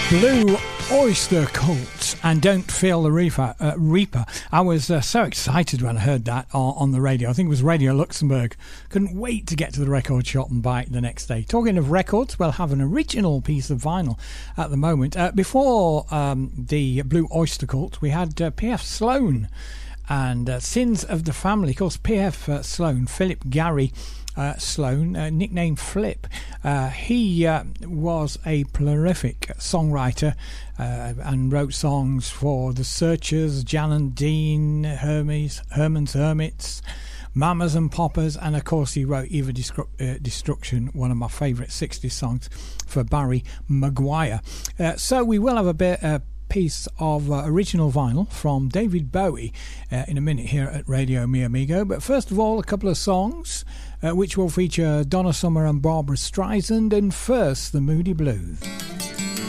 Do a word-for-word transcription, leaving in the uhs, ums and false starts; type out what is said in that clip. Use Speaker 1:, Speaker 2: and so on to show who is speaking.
Speaker 1: Blue Oyster Cult and Don't Feel the Reaper. Uh, Reaper. I was uh, so excited when I heard that on, on the radio. I think it was Radio Luxembourg. Couldn't wait to get to the record shop and buy it the next day. Talking of records, we'll have an original piece of vinyl at the moment. Uh, before um, the Blue Oyster Cult, we had uh, P F Sloan and uh, Sins of the Family. Of course, P F Uh, Sloan, Philip Gary Uh, Sloan, uh, nicknamed Flip. Uh, he uh, was a prolific songwriter uh, and wrote songs for The Searchers, Jan and Dean, Hermes, Herman's Hermits, Mamas and Poppers, and of course he wrote Eva Destru- uh, Destruction, one of my favourite sixties songs, for Barry Maguire. Uh, so we will have a bit uh, piece of uh, original vinyl from David Bowie uh, in a minute here at Radio Mi Amigo, but first of all a couple of songs uh, which will feature Donna Summer and Barbara Streisand, and first the Moody Blues.